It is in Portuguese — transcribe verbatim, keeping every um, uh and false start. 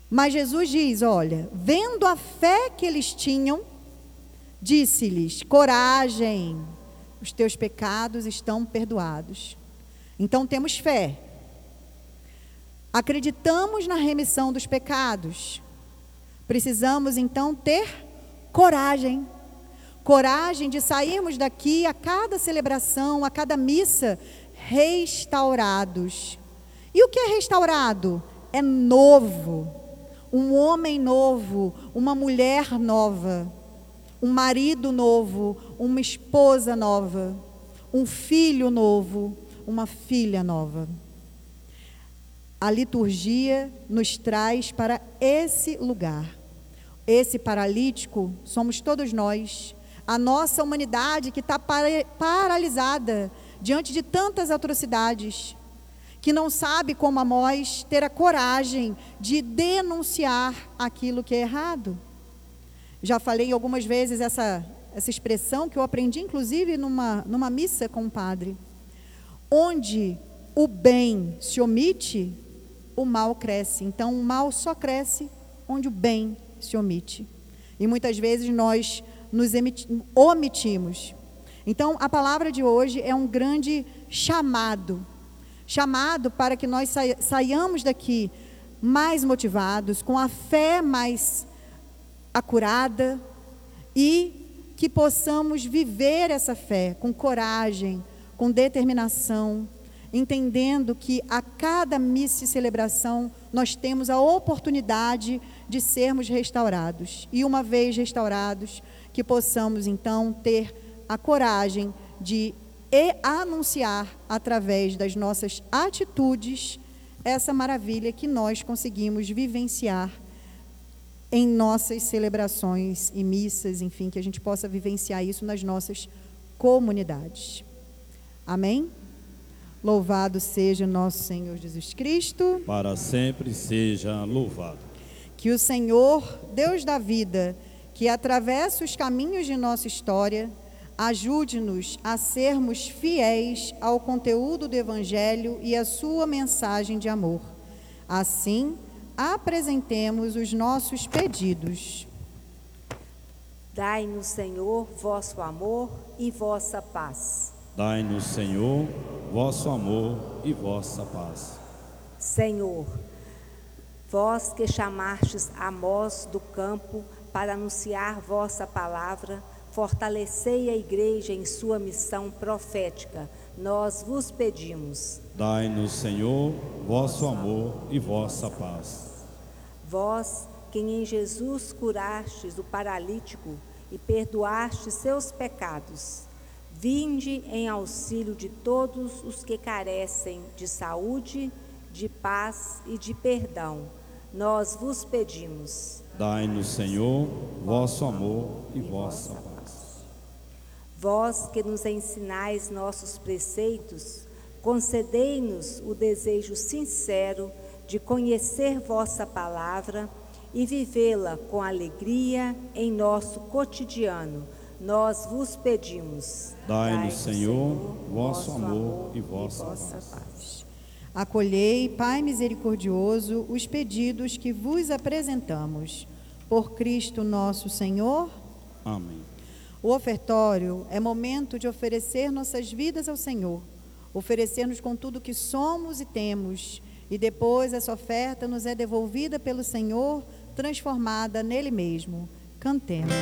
Mas Jesus diz, olha, vendo a fé que eles tinham, disse-lhes, coragem, os teus pecados estão perdoados. Então temos fé. Acreditamos na remissão dos pecados. Precisamos então ter coragem. Coragem de sairmos daqui a cada celebração, a cada missa, restaurados. E o que é restaurado? É novo. Um homem novo, uma mulher nova, um marido novo, uma esposa nova, um filho novo, uma filha nova. A liturgia nos traz para esse lugar. Esse paralítico somos todos nós, a nossa humanidade que está paralisada diante de tantas atrocidades, que não sabe como a nós ter a coragem de denunciar aquilo que é errado. Já falei algumas vezes essa, essa expressão que eu aprendi inclusive numa, numa missa com um padre. Onde o bem se omite, o mal cresce. Então o mal só cresce onde o bem se omite. E muitas vezes nós nos omitimos. Então a palavra de hoje é um grande chamado. Chamado para que nós saiamos daqui mais motivados, com a fé mais acurada e que possamos viver essa fé com coragem, com determinação, entendendo que a cada missa e celebração nós temos a oportunidade de sermos restaurados. E uma vez restaurados, que possamos então ter a coragem de e anunciar através das nossas atitudes essa maravilha que nós conseguimos vivenciar em nossas celebrações e missas, enfim, que a gente possa vivenciar isso nas nossas comunidades. Amém? Louvado seja nosso Senhor Jesus Cristo. Para sempre seja louvado. Que o Senhor, Deus da vida, que atravessa os caminhos de nossa história, ajude-nos a sermos fiéis ao conteúdo do Evangelho e à sua mensagem de amor. Assim, apresentemos os nossos pedidos. Dai-nos, Senhor, vosso amor e vossa paz. Dai-nos, Senhor, vosso amor e vossa paz. Senhor, vós que chamastes Amós do campo para anunciar vossa palavra, fortalecei a igreja em sua missão profética. Nós vos pedimos. Dai-nos, Senhor, vosso amor e vossa paz. Vós, quem em Jesus curastes o paralítico e perdoastes seus pecados, vinde em auxílio de todos os que carecem de saúde, de paz e de perdão. Nós vos pedimos. Dai-nos, Senhor, vosso amor e vossa paz. Vós que nos ensinais nossos preceitos, concedei-nos o desejo sincero de conhecer vossa palavra e vivê-la com alegria em nosso cotidiano. Nós vos pedimos. Dai-nos, Senhor, vosso amor e vossa paz. Acolhei, Pai misericordioso, os pedidos que vos apresentamos. Por Cristo nosso Senhor. Amém. O ofertório é momento de oferecer nossas vidas ao Senhor, oferecer-nos com tudo que somos e temos, e depois essa oferta nos é devolvida pelo Senhor, transformada nele mesmo. Cantemos.